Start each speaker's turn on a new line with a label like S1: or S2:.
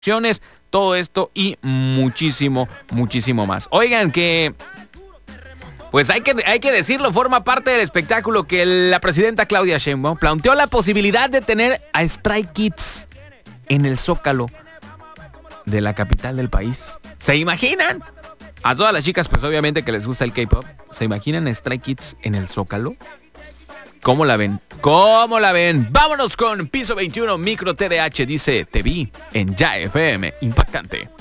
S1: todo esto y muchísimo, muchísimo más. Oigan, que pues hay que decirlo, forma parte del espectáculo que la presidenta Claudia Sheinbaum planteó la posibilidad de tener a Stray Kids en el Zócalo de la capital del país. ¿Se imaginan? A todas las chicas, pues obviamente que les gusta el K-pop, ¿se imaginan a Stray Kids en el Zócalo? ¿Cómo la ven? ¿Cómo la ven? Vámonos con Piso 21, Micro TDH dice, te vi en Ya FM, impactante.